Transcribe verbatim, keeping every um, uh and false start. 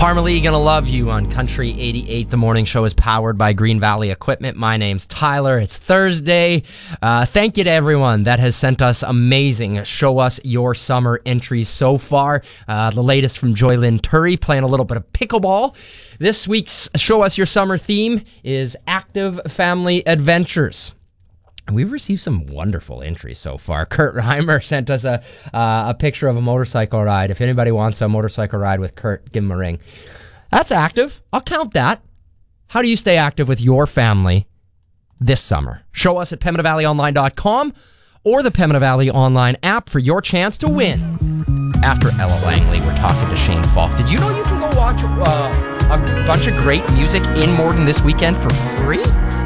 Parmalee, gonna love you on Country eighty-eight. The morning show is powered by Green Valley Equipment. My name's Tyler. It's Thursday. Uh, thank you to everyone that has sent us amazing Show Us Your Summer entries so far. Uh, the latest from Joylyn Turry, playing a little bit of pickleball. This week's Show Us Your Summer theme is Active Family Adventures. We've received some wonderful entries so far. Kurt Reimer sent us a uh, a picture of a motorcycle ride. If anybody wants a motorcycle ride with Kurt, give him a ring. That's active. I'll count that. How do you stay active with your family this summer? Show us at pembina valley online dot com or the Pembina Valley Online app for your chance to win. After Ella Langley, we're talking to Shane Falk. Did you know you can go watch uh, a bunch of great music in Morden this weekend for free?